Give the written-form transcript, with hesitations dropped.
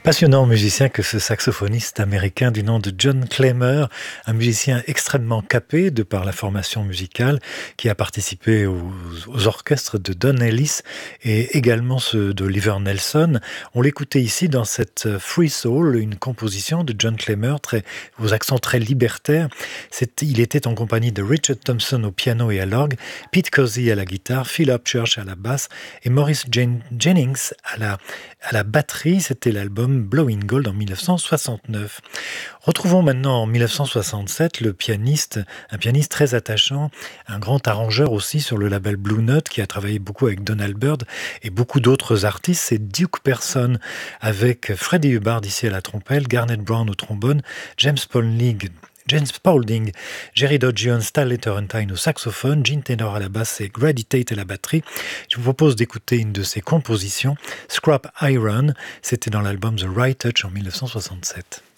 Passionnant musicien que ce saxophoniste américain du nom de John Clemmer, un musicien extrêmement capé de par la formation musicale, qui a participé aux orchestres de Don Ellis et également ceux d'Oliver Nelson. On l'écoutait ici dans cette Free Soul, une composition de John Clemmer aux accents très libertaires. Il était en compagnie de Richard Thompson au piano et à l'orgue, Pete Cozy à la guitare, Phil Upchurch à la basse et Maurice Jennings à la batterie. C'était l'album Blowing Gold en 1969. Retrouvons maintenant en 1967 un pianiste très attachant, un grand arrangeur aussi sur le label Blue Note qui a travaillé beaucoup avec Donald Byrd et beaucoup d'autres artistes. C'est Duke Pearson avec Freddie Hubbard ici à la trompette, Garnet Brown au trombone, James Spaulding, Jerry Dodgion, Stal Letterentine au saxophone, Gene Taylor à la basse et Grady Tate à la batterie. Je vous propose d'écouter une de ses compositions, Scrap Iron. C'était dans l'album The Right Touch en 1967.